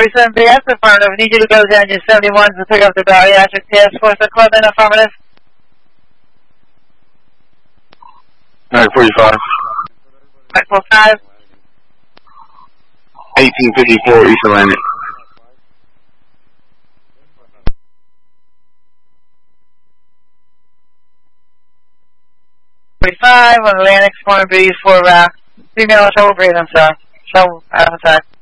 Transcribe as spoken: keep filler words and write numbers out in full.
forty-seven B S, affirmative. I need you to go to engine seventy-one to pick up the bariatric task force equipment, affirmative. nine forty-five. nine forty-five. eighteen fifty-four East Atlantic. forty-five on Atlantic, four B for uh, female shoulder breathing, sir. So, uh, attack.